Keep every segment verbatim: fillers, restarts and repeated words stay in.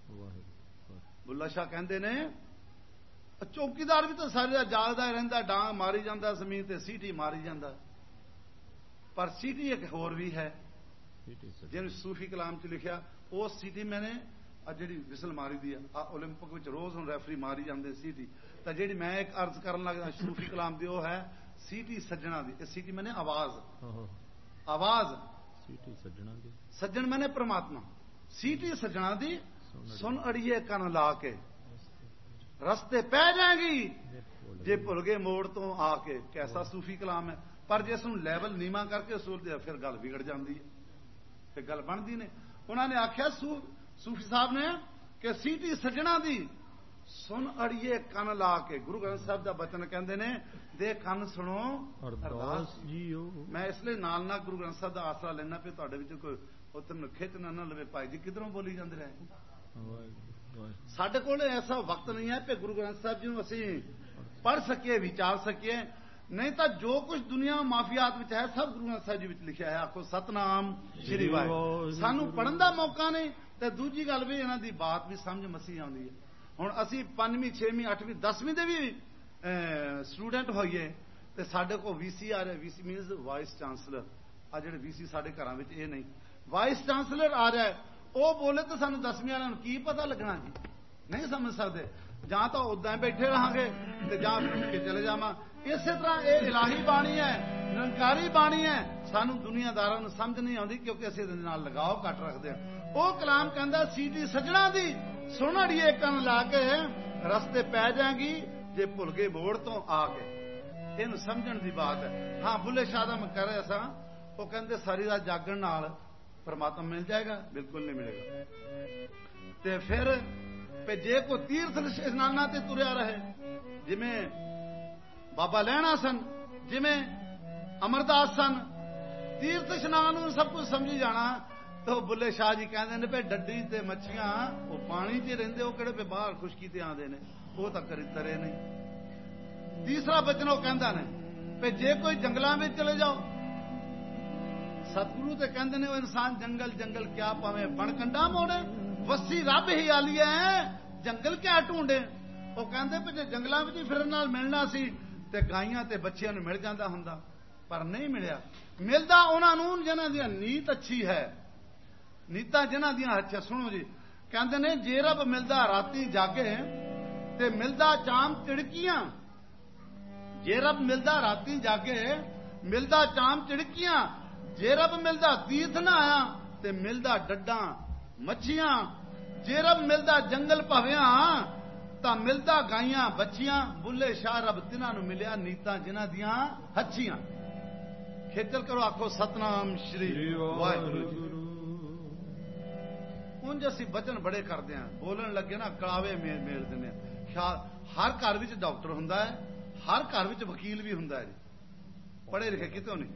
ਬੁੱਲਾ ਸ਼ਾਹ ਕਹਿੰਦੇ ਨੇ ਚੌਕੀਦਾਰ ਵੀ ਤਾਂ ਸਾਰੇ ਦਾ ਜਾਗਦਾ ਰਹਿੰਦਾ, ਡਾਂਗ ਮਾਰੀ ਜਾਂਦਾ ਜ਼ਮੀਨ ਤੇ, ਸੀਟੀ ਮਾਰੀ ਜਾਂਦਾ, ਪਰ ਸੀਟੀ ਇੱਕ ਹੋਰ ਵੀ ਹੈ ਜਿਹਨੂੰ ਸੂਫੀ ਕਲਾਮ ਚ ਲਿਖਿਆ। ਉਹ ਸੀਟੀ ਮੈਨੇ ਆ ਜਿਹੜੀ ਵਿਸਲ ਮਾਰੀ ਦੀ ਆ ਓਲੰਪਿਕ ਵਿੱਚ ਰੋਜ਼ ਹੁਣ ਰੈਫਰੀ ਮਾਰੀ ਜਾਂਦੇ ਸੀਟੀ, ਤਾਂ ਜਿਹੜੀ ਮੈਂ ਇੱਕ ਅਰਜ਼ ਕਰਨ ਲੱਗਦਾ ਸੂਫੀ ਕਲਾਮ ਦੀ ਉਹ ਹੈ ਸੀਟੀ ਸੱਜਣਾ ਦੀ। ਇਹ ਸੀਟੀ ਮੈਨੇ ਆਵਾਜ਼, ਆਵਾਜ਼ ਸੀਟੀ ਸੱਜਣਾ ਦੀ, ਸੱਜਣ ਮੈਨੇ ਪ੍ਰਮਾਤਮਾ, ਸੀਟੀ ਸੱਜਣਾ ਦੀ ਸੁਣ ਅੜੀਏ ਕੰਨ ਲਾ ਕੇ, ਰਸਤੇ ਪੈ ਜਾਏਗੀ ਜੇ ਭੁੱਲ ਗਏ ਮੋੜ ਤੋਂ ਆ ਕੇ। ਕੈਸਾ ਸੂਫੀ ਕਲਾਮ ਹੈ, ਪਰ ਜੇ ਇਸ ਨੂੰ ਲੈਵਲ ਨੀਵਾਂ ਕਰਕੇ ਸੋਚਦੇ ਫਿਰ ਗੱਲ ਵਿਗੜ ਜਾਂਦੀ ਹੈ, ਫਿਰ ਗੱਲ ਬਣਦੀ ਨੇ। ਉਹਨਾਂ ਨੇ ਆਖਿਆ ਸੂ ਸੂਫੀ ਸਾਹਿਬ ਨੇ ਕਿ ਸੀਟੀ ਸੱਜਣਾ ਦੀ ਸੁਣ ਅੜੀਏ ਕੰਨ ਲਾ ਕੇ। ਗੁਰੂ ਗ੍ਰੰਥ ਸਾਹਿਬ ਦਾ ਬਚਨ ਕਹਿੰਦੇ ਨੇ ਦੇ ਕੰਨ ਸੁਣੋ ਅਰਦਾਸ ਜੀਓ। ਮੈਂ ਇਸ ਲਈ ਨਾਲ ਨਾਲ ਗੁਰੂ ਗ੍ਰੰਥ ਸਾਹਿਬ ਦਾ ਆਸਰਾ ਲੈਣਾ ਪਿਆ, ਤੁਹਾਡੇ ਵਿੱਚ ਕੋਈ ਉੱਥੇ ਖਿੱਚ ਨਾ ਨਾ ਲਵੇ ਭਾਈ ਜੀ ਕਿਧਰੋਂ ਬੋਲੀ ਜਾਂਦੇ ਰਹੇ। ਸਾਡੇ ਕੋਲ ਐਸਾ ਵਕਤ ਨਹੀਂ ਹੈ ਕਿ ਗੁਰੂ ਗ੍ਰੰਥ ਸਾਹਿਬ ਜੀ ਨੂੰ ਅਸੀਂ ਪੜ੍ਹ ਸਕੀਏ, ਵਿਚਾਰ ਸਕੀਏ, ਨਹੀਂ ਤਾਂ ਜੋ ਕੁਝ ਦੁਨੀਆ ਮਾਫੀਆਤ ਵਿੱਚ ਹੈ ਸਭ ਗੁਰੂ ਗ੍ਰੰਥ ਸਾਹਿਬ ਜੀ ਵਿੱਚ ਲਿਖਿਆ ਹੈ। ਆਖੋ ਸਤਨਾਮ ਸ਼੍ਰੀ ਵਾਹਿਗੁਰੂ। ਸਾਨੂੰ ਪੜ੍ਹਨ ਦਾ ਮੌਕਾ ਨਹੀਂ, ਤੇ ਦੂਜੀ ਗੱਲ ਵੀ ਇਹਨਾਂ ਦੀ ਬਾਤ ਵੀ ਸਮਝ ਮਸੀ ਆਉਂਦੀ ਹੈ। ਹੁਣ ਅਸੀਂ ਪੰਜਵੀਂ ਛੇਵੀਂ ਅੱਠਵੀਂ ਦਸਵੀਂ ਦੇ ਵੀ ਸਟੂਡੈਂਟ ਹੋਈਏ ਤੇ ਸਾਡੇ ਕੋਲ ਵੀਸੀ ਆ ਰਿਹਾ, ਵੀਸੀ ਮੀਨਸ ਵਾਈਸ ਚਾਂਸਲਰ। ਆ ਜਿਹੜੇ ਵੀਸੀ ਸਾਡੇ ਘਰਾਂ ਵਿੱਚ ਇਹ ਨਹੀਂ, ਵਾਈਸ ਚਾਂਸਲਰ ਆ ਰਿਹਾ, ਉਹ ਬੋਲੇ ਤਾਂ ਸਾਨੂੰ ਦਸਵੀਂ ਵਾਲਿਆਂ ਨੂੰ ਕੀ ਪਤਾ ਲੱਗਣਾ ਜੀ, ਨਹੀਂ ਸਮਝ ਸਕਦੇ। ਜਾਂ ਤਾਂ ਉਦਾਂ ਬੈਠੇ ਰਹਾਂਗੇ ਤੇ ਜਾਂ ਕੇ ਚਲੇ ਜਾਵਾਂ। ਇਸੇ ਤਰ੍ਹਾਂ ਇਹ ਇਲਾਹੀ ਬਾਣੀ ਹੈ, ਨਿਰੰਕਾਰੀ ਬਾਣੀ ਹੈ, ਸਾਨੂੰ ਦੁਨੀਆਦਾਰਾਂ ਨੂੰ ਸਮਝ ਨਹੀਂ ਆਉਂਦੀ ਕਿਉਂਕਿ ਅਸੀਂ ਇਹਦੇ ਨਾਲ ਲਗਾਓ ਘੱਟ ਰੱਖਦੇ ਹਾਂ। ਉਹ ਕਲਾਮ ਕਹਿੰਦਾ ਸੀਟੀ ਸੱਜਣਾ ਦੀ ਸੁਣ ਅੜੀਏ ਕੰਨ ਲਾ ਕੇ, ਰਸਤੇ ਪੈ ਜਾਏਗੀ ਜੇ ਭੁੱਲ ਗਏ ਮੋੜ ਤੋਂ ਆ ਕੇ। ਇਹਨੂੰ ਸਮਝਣ ਦੀ ਬਾਤ ਹੈ। ਹਾਂ ਬੁੱਲੇ ਸ਼ਾਹ ਦਾ ਮੈਂ ਕਹਿ ਰਿਹਾ ਸਾਂ, ਉਹ ਕਹਿੰਦੇ ਸਾਰੀ ਰਾਤ ਜਾਗਣ ਨਾਲ ਪਰਮਾਤਮਾ ਮਿਲ ਜਾਏਗਾ, ਬਿਲਕੁਲ ਨਹੀਂ ਮਿਲੇਗਾ। ਤੇ ਫਿਰ ਜੇ ਕੋਈ ਤੀਰਥ ਇਸ਼ਨਾਨਾਂ ਤੇ ਤੁਰਿਆ ਰਹੇ, ਜਿਵੇਂ ਬਾਬਾ ਲਹਿਣਾ ਸਨ, ਜਿਵੇਂ ਅਮਰਦਾਸ ਸਨ, ਤੀਰਥ ਇਸ਼ਨਾਨ ਨੂੰ ਸਭ ਕੁਝ ਸਮਝੀ ਜਾਣਾ। ਤਾਂ ਬੁੱਲੇ ਸ਼ਾਹ ਜੀ ਕਹਿੰਦੇ ਨੇ ਵੀ ਡੱਡੀ ਤੇ ਮੱਛੀਆਂ ਉਹ ਪਾਣੀ 'ਚ ਰਹਿੰਦੇ, ਉਹ ਕਿਹੜੇ ਵੀ ਬਾਹਰ ਖੁਸ਼ਕੀ ਤੇ ਆਉਂਦੇ ਨੇ, ਉਹ ਤਾਂ ਕਰੀ ਤਰੇ ਨਹੀਂ। ਤੀਸਰਾ ਬਚਨ ਉਹ ਕਹਿੰਦਾ ਨੇ ਵੀ ਜੇ ਕੋਈ ਜੰਗਲਾਂ ਵਿੱਚ ਚਲੇ ਜਾਓ, ਸਤਿਗੁਰੂ ਤੇ ਕਹਿੰਦੇ ਨੇ ਉਹ ਇਨਸਾਨ ਜੰਗਲ ਜੰਗਲ ਕਿਆ ਪਾਵੇਂ ਬਣ ਕੰਡਾ ਮੋੜੇ, ਵਸੀ ਰੱਬ ਹੀ ਆਲੀਏ ਜੰਗਲ ਕਿਆ ਢੂੰਡੇ। ਉਹ ਕਹਿੰਦੇ ਵੀ ਜੇ ਜੰਗਲਾਂ ਵਿੱਚ ਫਿਰਨ ਨਾਲ ਮਿਲਣਾ ਸੀ ਤੇ ਗਾਈਆਂ ਤੇ ਬੱਚਿਆਂ ਨੂੰ ਮਿਲ ਜਾਂਦਾ ਹੁੰਦਾ, ਪਰ ਨਹੀਂ ਮਿਲਿਆ। ਮਿਲਦਾ ਉਹਨਾਂ ਨੂੰ ਜਿਹਨਾਂ ਦੀ ਨੀਤ ਅੱਛੀ ਹੈ, ਨੀਤਾਂ ਜਿਹਨਾਂ ਦੀਆਂ ਅੱਛਾ। ਸੁਣੋ ਜੀ, ਕਹਿੰਦੇ ਨੇ ਜੇ ਰੱਬ ਮਿਲਦਾ ਰਾਤੀ ਜਾਗੇ ਤੇ ਮਿਲਦਾ ਚਾਮ ਚਿੜਕੀਆਂ, ਜੇ ਰੱਬ ਮਿਲਦਾ ਰਾਤੀ ਜਾਗੇ ਮਿਲਦਾ ਚਾਮ ਚਿੜਕੀਆਂ, ਜੇ ਰੱਬ ਮਿਲਦਾ ਤੀਰਥ ਨਾ ਆਇਆ ਤੇ ਮਿਲਦਾ ਡੱਡਾਂ ਮੱਛੀਆਂ, ਜੇ ਰੱਬ ਮਿਲਦਾ ਜੰਗਲ ਭਵਿਆਂ ਤਾਂ ਮਿਲਦਾ ਗਾਈਆਂ ਬੱਚੀਆਂ। ਬੁੱਲੇ ਸ਼ਾਹ ਰੱਬ ਤਿਨਾਂ ਨੂੰ ਮਿਲਿਆ ਨੀਤਾਂ ਜਿਨ੍ਹਾਂ ਦੀਆਂ ਹੱਛੀਆਂ। ਖੇਚਲ ਕਰੋ, ਆਖੋ ਸਤਨਾਮ ਸ਼੍ਰੀ ਵਾਹਿਗੁਰੂ ਜੀ। ਉਂਝ ਅਸੀਂ ਬਚਨ ਬੜੇ ਕਰਦੇ ਹਾਂ, ਬੋਲਣ ਲੱਗੇ ਨਾ ਕਲਾਵੇ ਮੇਲ ਮੇਲ ਦਿੰਦੇ ਹਾਂ। ਹਰ ਘਰ ਵਿੱਚ ਡਾਕਟਰ ਹੁੰਦਾ ਹੈ, ਹਰ ਘਰ ਵਿੱਚ ਵਕੀਲ ਵੀ ਹੁੰਦਾ ਹੈ ਜੀ, ਪੜ੍ਹੇ ਲਿਖੇ ਕਿਤੋਂ ਨਹੀਂ।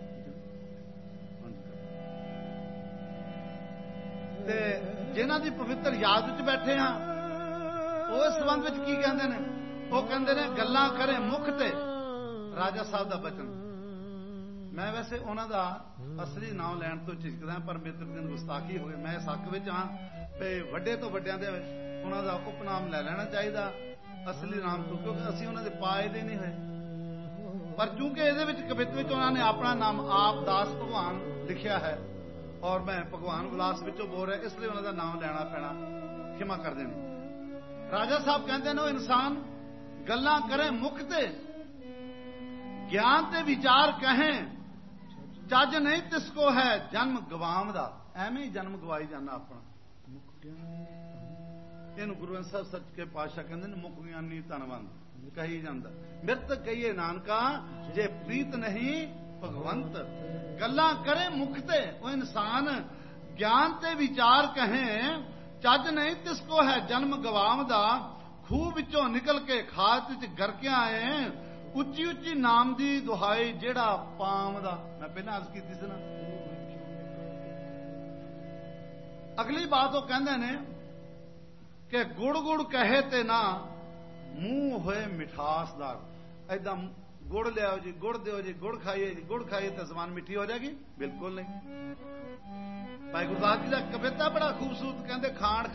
ਤੇ ਜਿਨ੍ਹਾਂ ਦੀ ਪਵਿੱਤਰ ਯਾਦ ਵਿੱਚ ਬੈਠੇ ਹਾਂ, ਉਹ ਇਸ ਸੰਬੰਧ ਵਿੱਚ ਕੀ ਕਹਿੰਦੇ ਨੇ? ਉਹ ਕਹਿੰਦੇ ਨੇ ਗੱਲਾਂ ਕਰੇ ਮੁਖ ਤੇ। ਰਾਜਾ ਸਾਹਿਬ ਦਾ ਬਚਨ, ਮੈਂ ਵੈਸੇ ਉਹਨਾਂ ਦਾ ਅਸਲੀ ਨਾਮ ਲੈਣ ਤੋਂ ਝਿਜਕਦਾ, ਪਰ ਮੇਰੇ ਦਿਨ ਗੁਸਤਾਖੀ ਹੋਵੇ। ਮੈਂ ਇਸ ਹੱਕ ਵਿੱਚ ਹਾਂ ਤੇ ਵੱਡੇ ਤੋਂ ਵੱਡਿਆਂ ਦੇ ਉਹਨਾਂ ਦਾ ਉਪਨਾਮ ਲੈ ਲੈਣਾ ਚਾਹੀਦਾ ਅਸਲੀ ਨਾਮ ਤੋਂ, ਕਿਉਂਕਿ ਅਸੀਂ ਉਹਨਾਂ ਦੇ ਪਾਏ ਦੇ ਨਹੀਂ ਹੋਏ। ਪਰ ਕਿਉਂਕਿ ਇਹਦੇ ਵਿੱਚ ਕਵਿਤ ਵਿੱਚ ਉਹਨਾਂ ਨੇ ਆਪਣਾ ਨਾਮ ਆਪ ਦਾਸ ਭਗਵਾਨ ਲਿਖਿਆ ਹੈ ਔਰ ਮੈਂ ਭਗਵਾਨ ਵਿਲਾਸ ਵਿੱਚੋਂ ਬੋਲ ਰਿਹਾ, ਇਸ ਲਈ ਉਹਨਾਂ ਦਾ ਨਾਮ ਲੈਣਾ ਪੈਣਾ, ਖਿਮਾ ਕਰ ਦੇਣੀ। ਰਾਜਾ ਸਾਹਿਬ ਕਹਿੰਦੇ ਨੇ ਉਹ ਇਨਸਾਨ ਗੱਲਾਂ ਕਰੇ ਮੁਖ ਤੇ, ਗਿਆਨ ਤੇ ਵਿਚਾਰ ਕਹੇ, ਚੱਜ ਨਹੀਂ ਤਿਸ ਕੋ ਹੈ ਜਨਮ ਗਵਾਮ ਦਾ। ਐਵੇਂ ਹੀ ਜਨਮ ਗਵਾਈ ਜਾਣਾ ਆਪਣਾ। ਇਹਨੂੰ ਗੁਰੂ ਗ੍ਰੰਥ ਸਾਹਿਬ ਸੱਚ ਕੇ ਪਾਤਸ਼ਾਹ ਕਹਿੰਦੇ ਨੇ ਮੁਖ ਗਿਆਨੀ ਧਨਵੰਤ ਕਹੀ ਜਾਂਦਾ। ਮਿਰਤ ਕਹੀਏ ਨਾਨਕਾ ਜੇ ਪ੍ਰੀਤ ਨਹੀਂ ਭਗਵੰਤ। ਗੱਲਾਂ ਕਰੇ ਮੁਖ ਤੇ, ਉਹ ਇਨਸਾਨ ਗਿਆਨ ਤੇ ਵਿਚਾਰ ਕਹੇ, ਚੱਜ ਨਹੀਂ ਤਿਸ ਕੋ ਹੈ ਜਨਮ ਗਵਾਮ ਦਾ। ਖੂਹ ਵਿੱਚੋਂ ਨਿਕਲ ਕੇ ਖਾਤ ਵਿੱਚ ਗਰਕਿਆ ਆਏ, ਉੱਚੀ ਉੱਚੀ ਨਾਮ ਦੀ ਦੁਹਾਈ ਜਿਹੜਾ ਪਾਮ ਦਾ। ਮੈਂ ਪਹਿਲਾਂ ਅਰਜ਼ ਕੀਤੀ ਸੀ ਨਾ। ਅਗਲੀ ਬਾਤ ਉਹ ਕਹਿੰਦੇ ਨੇ ਕਿ ਗੁੜ ਗੁੜ ਕਹੇ ਤੇ ਨਾ ਮੂੰਹ ਹੋਏ ਮਿਠਾਸਦਾਰ। ਏਦਾਂ ਗੁੜ ਲਿਆਓ ਜੀ, ਗੁੜ ਦਿਓ ਜੀ, ਗੁੜ ਖਾਈਏ ਜੀ, ਗੁੜ ਖਾਈਏ ਤਾਂ ਜ਼ਬਾਨ ਮਿੱਠੀ ਹੋ ਜਾਏਗੀ? ਬਿਲਕੁਲ ਨਹੀਂ। ਭਾਈ ਗੁਰਦਾਸ ਜੀ ਦਾ ਕਵਿਤਾ ਬੜਾ ਖੂਬਸੂਰਤ, ਕਹਿੰਦੇ ਖਾਣ